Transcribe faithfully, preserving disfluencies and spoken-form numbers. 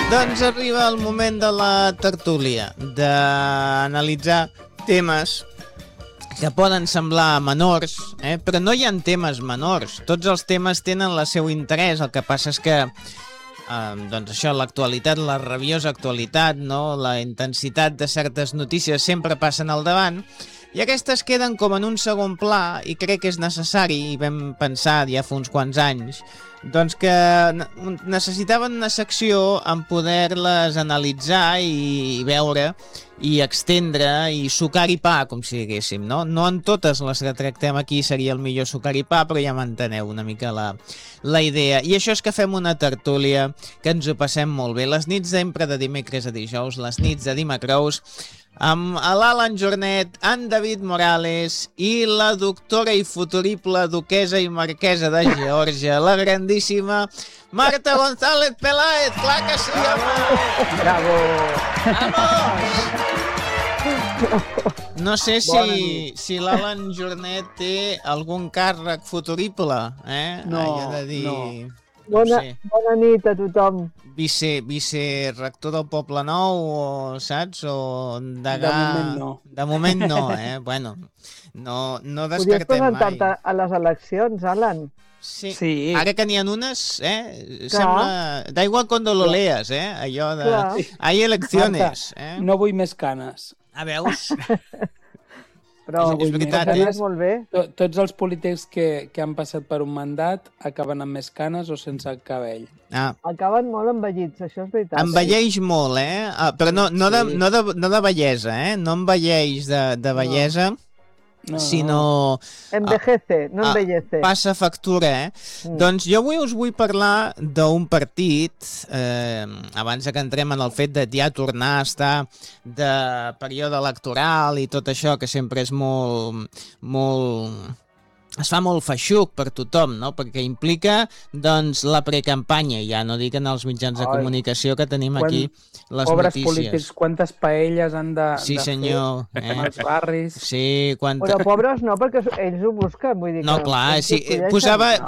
Doncs arriba el moment de la tertúlia, d'analitzar temes que poden semblar menors, eh? Però no hi ha temes menors. Tots els temes tenen el seu interès. El que passa és que, eh, doncs això, l'actualitat, la rabiosa actualitat, no? La intensitat de certes notícies sempre passen al davant i aquestes queden com en un segon pla i crec que és necessari, i vam pensar ja fa uns quants anys, doncs que necessitaven una secció en poder-les analitzar i veure i extendre i sucar-hi pa, com si diguéssim, no? No en totes les que tractem aquí seria el millor sucar-hi pa, però ja m'enteneu una mica la, la idea. I això és que fem una tertúlia, que ens ho passem molt bé. Les nits d'empre de dimecres a dijous, les nits de dimecrous, amb l'Alan Jornet, en David Morales i la doctora i futurible duquesa i marquesa de Geòrgia, la grandíssima Marta González Peláez. Clar que sí, home! Bravo! Vamos! No sé si, si l'Alan Jornet té algun càrrec futurible, eh? No, Ai, he de dir... no. No Bona, sé. bona nit a tothom. Vice, vicerector del Poble Nou, o, saps? O degà... De moment no. De moment no, eh? Bueno, no, no Podries descartem mai. presentar-te a les eleccions, Alan. Sí. Sí. Ara que n'hi ha unes, eh? Clar. Sembla... Da igual cuando lo leas, eh? Allò de... Clar. Hay elecciones, eh? No vull més canes. A veus? Però És- és veritat, ho eh? fas molt bé. To- Tots els polítics que, que han passat per un mandat acaben amb més canes o sense cabell. Ah, Acaben molt envellits, això és veritat. envelleix molt, eh? Ah, però no, no, de, Sí. no, de, no de bellesa, eh? No envelleix de, de bellesa, No, sinó... Envejece, no Ah, envellece. passa factura, eh? Mm. Doncs jo avui us vull parlar d'un partit, eh, abans que entrem en el fet de ja tornar a estar de període electoral i tot això, que sempre és molt... molt... es fa molt feixuc per tothom, no? Perquè implica, doncs, la precampanya, ja no dic en els mitjans de Ai. comunicació que tenim Quan- aquí les Pobres notícies. polítics, quantes paelles han de, Sí, de senyor. fer Eh? als barris. Sí, quan... Però pobres no, perquè ells ho busquen, vull dir No, que clar, ells sí, ho escolleixen. posava,